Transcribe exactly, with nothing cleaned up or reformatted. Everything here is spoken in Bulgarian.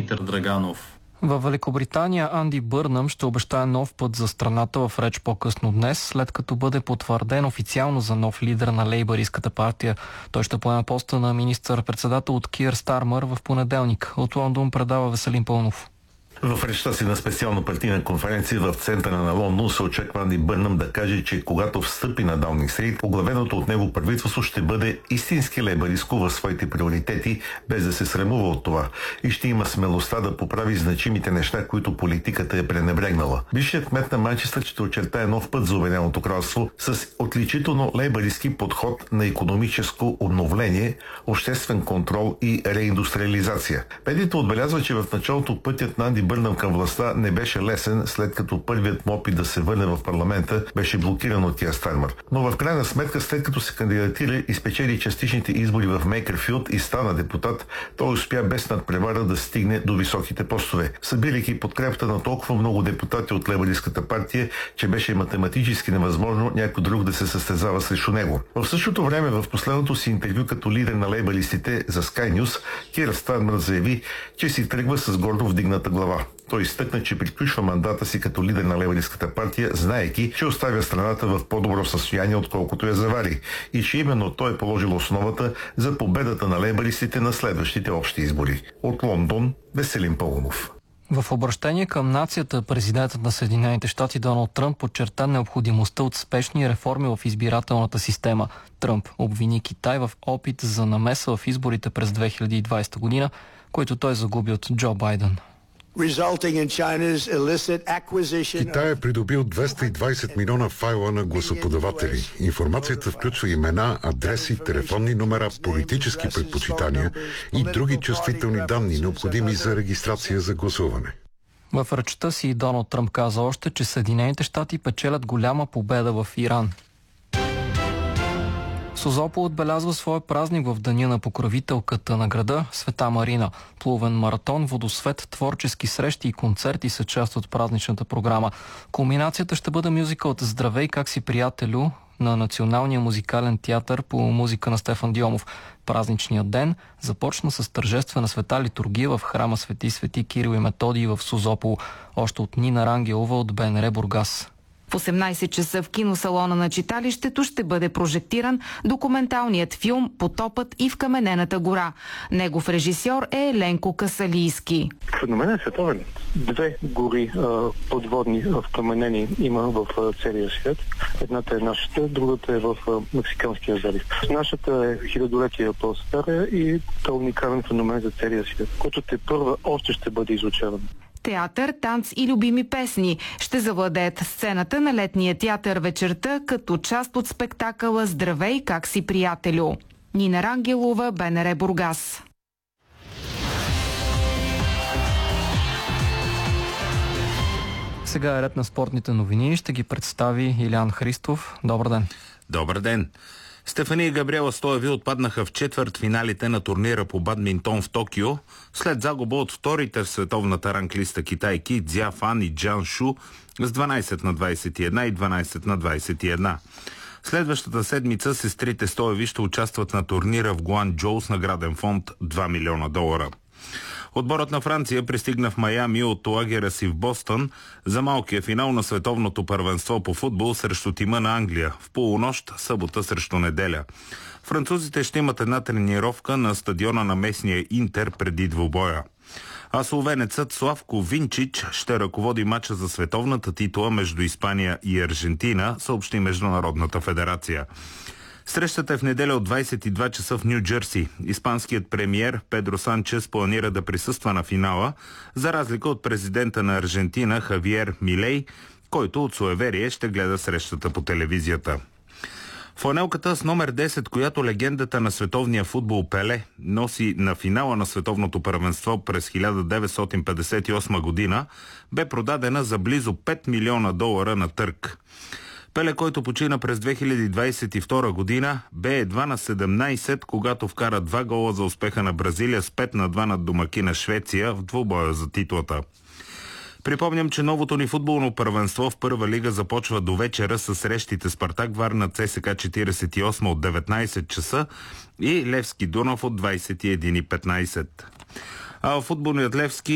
Димитър Драганов. Във Великобритания Анди Бърнъм ще обещае нов път за страната в реч по-късно днес, след като бъде потвърден официално за нов лидер на лейбъристската партия. Той ще поеме поста на министър-председател от Кир Стармър в понеделник. От Лондон предава Веселин Пълнов. В речта си на специална партийна конференция в центъра на Лондон се очаква Анди Бърнъм да каже, че когато встъпи на Даунинг Стрит, оглавеното от него правителство ще бъде истински лейбъристко в своите приоритети, без да се срамува от това, и ще има смелостта да поправи значимите неща, които политиката е пренебрегнала. Бившият кмет на Манчестър ще очертае нов път за Обединеното кралство с отличително лейбъристски подход на икономическо обновление, обществен контрол и реиндустриализация. Медиите отбелязва, че в началото пътят на Анди Бърнъм към властта не беше лесен, след като първият му опит да се върне в парламента беше блокиран от Кир Стармър. Но в крайна сметка, след като се кандидатира и спечели частичните избори в Мейкърфилд и стана депутат, той успя без надпревара да стигне до високите постове, събирайки подкрепата на толкова много депутати от лейбъристската партия, че беше математически невъзможно някой друг да се състезава срещу него. В същото време, в последното си интервю като лидер на лейбъристите за Sky News, Кир Стармър заяви, че си тръгва с гордо вдигната глава. Той изтъкна, че приключва мандата си като лидер на лейбъристската партия, знаейки, че оставя страната в по-добро състояние, отколкото я завари, и че именно той е положил основата за победата на лейбъристите на следващите общи избори. От Лондон, Веселин Пълнов. В обращение към нацията, президентът на Съединените щати Доналд Тръмп подчерта необходимостта от спешни реформи в избирателната система. Тръмп обвини Китай в опит за намеса в изборите през две хиляди и двадесета година, който той загуби от Джо Байден. Китай е придобил двеста и двадесет милиона файла на гласоподаватели. Информацията включва имена, адреси, телефонни номера, политически предпочитания и други чувствителни данни, необходими за регистрация за гласуване. В речта си Доналд Тръмп каза още, че Съединените щати печелят голяма победа в Иран. Созопол отбелязва своя празник в деня на покровителката на града Света Марина. Плувен маратон, водосвет, творчески срещи и концерти са част от празничната програма. Кулминацията ще бъде мюзикълът "Здравей, как си, приятелю" на Националния музикален театър по музика на Стефан Дионов. Празничният ден започна с тържествена света литургия в храма Свети Свети Кирил и Методий в Созопол. Още от Нина Рангелова от БНР Бургас. В осемнадесет часа в киносалона на читалището ще бъде прожектиран документалният филм "Потопът и вкаменената гора". Негов режисьор е Еленко Касалийски. Феноменът е световен. Две гори а, подводни вкаменени има в а, целия свят. Едната е нашата, другата е в а, Мексиканския залив. Нашата е хилядолетия по-стара и това е уникален феномен за целия свят, който те първа още ще бъде изучаван. Театър, танц и любими песни ще завладеят сцената на летния театър вечерта като част от спектакъла "Здравей, как си, приятелю". Нина Рангелова, БНР Бургас. Сега е ред на спортните новини. Ще ги представи Илян Христов. Добър ден. Добър ден. Стефани и Габриела Стоеви отпаднаха в четвъртфиналите на турнира по бадминтон в Токио, след загуба от вторите в световната ранглиста китайки Цзя Фан и Джан Шу с дванадесет на двадесет и една и дванадесет на двадесет и една. Следващата седмица сестрите Стоеви ще участват на турнира в Гуанчжоу с награден фонд два милиона долара. Отборът на Франция пристигна в Майами от лагера си в Бостън за малкия финал на световното първенство по футбол срещу тима на Англия в полунощ, събота срещу неделя. Французите ще имат една тренировка на стадиона на местния Интер преди двубоя. А словенецът Славко Винчич ще ръководи мача за световната титла между Испания и Аржентина, съобщи Международната федерация. Срещата е в неделя от двадесет и два часа в Ню Джерси. Испанският премиер Педро Санчес планира да присъства на финала, за разлика от президента на Аржентина Хавиер Милей, който от суеверие ще гледа срещата по телевизията. Фланелката с номер десет, която легендата на световния футбол Пеле носи на финала на световното първенство през хиляда деветстотин петдесет и осма година, бе продадена за близо пет милиона долара на търг. Пеле, който почина през две хиляди двадесет и втора година, бе едва на седемнадесет, когато вкара два гола за успеха на Бразилия с пет на два над домакина Швеция в двубоя за титлата. Припомням, че новото ни футболно първенство в първа лига започва до вечера с срещите Спартак Варна ЦСКА четиридесет и осма от деветнадесет часа и Левски Дунав от двадесет и една и петнадесет. А в футболният Левски